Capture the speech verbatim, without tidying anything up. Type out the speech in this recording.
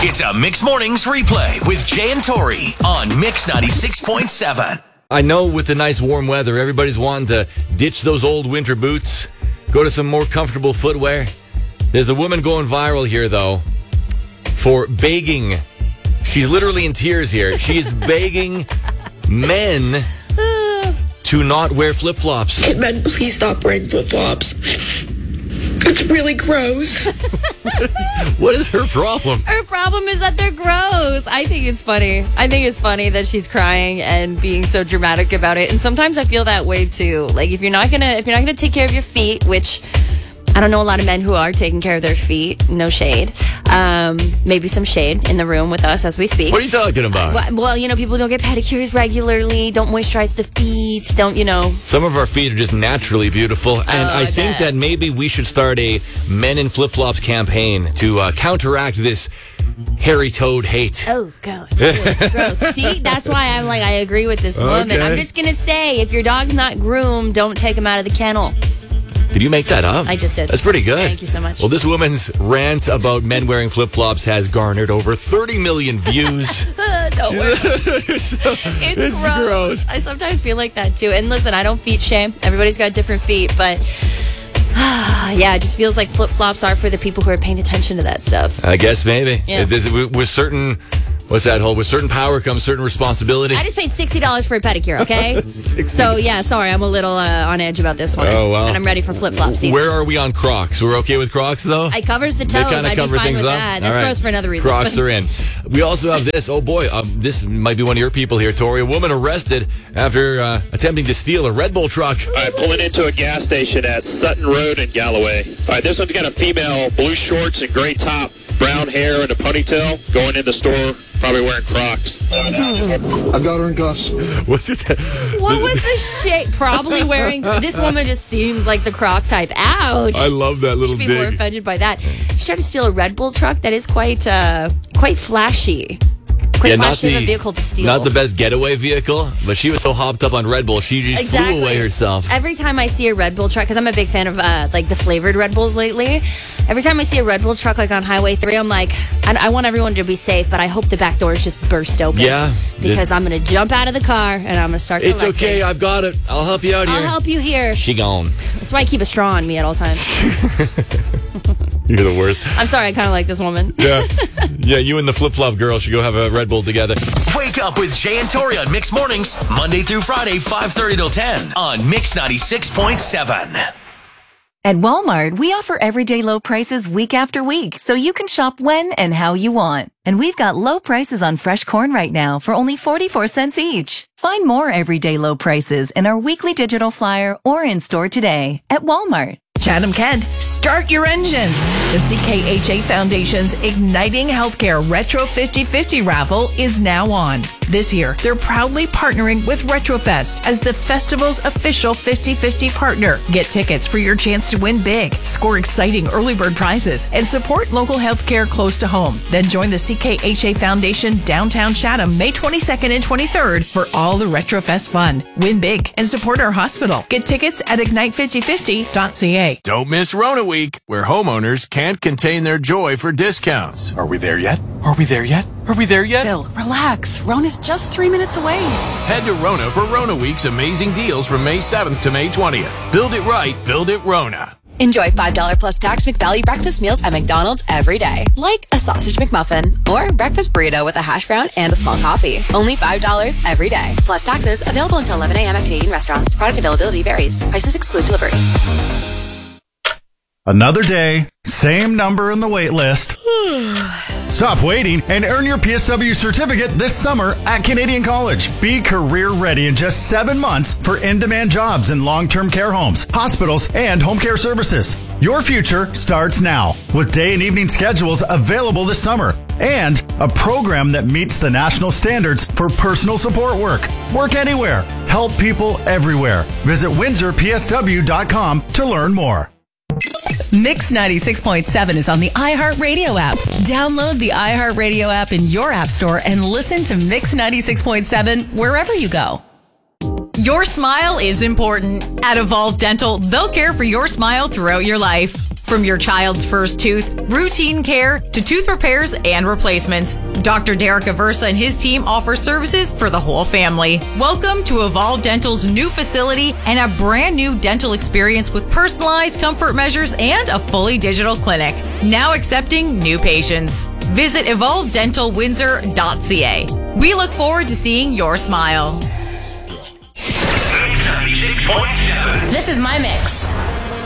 It's a Mix Mornings replay with Jay and Tori on Mix ninety-six point seven. I know with the nice warm weather, everybody's wanting to ditch those old winter boots, go to some more comfortable footwear. There's a woman going viral here, though, for begging. She's literally in tears here. She is begging men to not wear flip-flops. Can men please stop wearing flip-flops? It's really gross. what, is, what is her problem? Her problem is that they're gross. I think it's funny. I think it's funny that she's crying and being so dramatic about it. And sometimes I feel that way too. Like if you're not gonna, if you're not gonna take care of your feet, which I don't know a lot of men who are taking care of their feet. No shade. Um, maybe some shade in the room with us as we speak. What are you talking about? Well, well, you know, people don't get pedicures regularly, don't moisturize the feet, don't, you know. Some of our feet are just naturally beautiful. And oh, I, I think bet. that maybe we should start a men in flip-flops campaign to uh, counteract this hairy toad hate. Oh, God. Gross. See, that's why I'm like, I agree with this woman. Okay. I'm just going to say, if your dog's not groomed, don't take him out of the kennel. Did you make that up? I just did. That's pretty good. Thank you so much. Well, this woman's rant about men wearing flip-flops has garnered over thirty million views. Don't worry. it's It's, it's gross. gross. I sometimes feel like that too. And listen, I don't feet shame. Everybody's got different feet, but yeah, it just feels like flip-flops are for the people who are paying attention to that stuff. I guess maybe. Yeah. With with certain... What's that whole? With certain power comes certain responsibility. I just paid sixty dollars for a pedicure, okay? So, yeah, sorry, I'm a little uh, on edge about this one. Oh, well. And I'm ready for flip-flop season. Where are we on Crocs? We're okay with Crocs, though? I covers the They toes. kinda I'd be cover fine things with up? that. That's All right. gross for another reason. Crocs are in. We also have this. Oh, boy. Um, this might be one of your people here, Tori. A woman arrested after uh, attempting to steal a Red Bull truck. All right, pulling into a gas station at Sutton Road in Galloway. All right, this one's got a female, blue shorts and gray top, brown hair and a ponytail, going in the store, probably wearing Crocs. I've got her in cuffs. What's it? What was the shit? Probably wearing... This woman just seems like the Croc type. Ouch. I love that little Should be more dig. offended by that. She tried to steal a Red Bull truck that is quite, uh, quite flashy. Quite flashy of a vehicle to steal. Not the best getaway vehicle, but she was so hopped up on Red Bull, she just Exactly. flew away herself. Every time I see a Red Bull truck, because I'm a big fan of uh, like the flavored Red Bulls lately. Every time I see a Red Bull truck like on Highway three, I'm like, I, I want everyone to be safe, but I hope the back doors just burst open. Yeah. Because I'm going to jump out of the car and I'm going to start It's collecting. okay, I've got it. I'll help you out here. I'll help you here. She gone. That's why I keep a straw on me at all times. You're the worst. I'm sorry, I kind of like this woman. Yeah. Yeah, you and the flip-flop girl should go have a Red Bull together. Wake up with Jay and Tori on Mix Mornings, Monday through Friday, five thirty till ten on Mix ninety-six point seven. At Walmart, we offer everyday low prices week after week, so you can shop when and how you want. And we've got low prices on fresh corn right now for only forty-four cents each. Find more everyday low prices in our weekly digital flyer or in store today at Walmart. Chatham Kent, start your engines. The C K H A Foundation's Igniting Healthcare Retro fifty fifty raffle is now on. This year, they're proudly partnering with Retrofest as the festival's official fifty fifty partner. Get tickets for your chance to win big, score exciting early bird prizes, and support local healthcare close to home. Then join the C K H A Foundation downtown Chatham May twenty-second and twenty-third for all the Retrofest fun. Win big and support our hospital. Get tickets at ignite fifty fifty dot c a. Don't miss Rona Week, where homeowners can't contain their joy for discounts. Are we there yet? Are we there yet? Are we there yet? Bill, relax. Rona's just three minutes away. Head to Rona for Rona Week's amazing deals from May seventh to May twentieth. Build it right, build it Rona. Enjoy five dollars plus tax McValue breakfast meals at McDonald's every day. Like a sausage McMuffin or breakfast burrito with a hash brown and a small coffee. Only five dollars every day. Plus taxes. Available until eleven a.m. at Canadian restaurants. Product availability varies. Prices exclude delivery. Another day, same number in the wait list. Stop waiting and earn your P S W certificate this summer at Canadian College. Be career ready in just seven months for in-demand jobs in long-term care homes, hospitals, and home care services. Your future starts now with day and evening schedules available this summer and a program that meets the national standards for personal support work. Work anywhere. Help people everywhere. Visit windsor p s w dot com to learn more. Mix ninety-six point seven is on the iHeartRadio app. Download the iHeartRadio app in your app store and listen to Mix ninety-six point seven wherever you go. Your smile is important. At Evolve Dental, they'll care for your smile throughout your life. From your child's first tooth, routine care, to tooth repairs and replacements, Doctor Derek Aversa and his team offer services for the whole family. Welcome to Evolve Dental's new facility and a brand new dental experience with personalized comfort measures and a fully digital clinic. Now accepting new patients. Visit evolve dental windsor dot c a. We look forward to seeing your smile. ninety-six point seven This is my mix.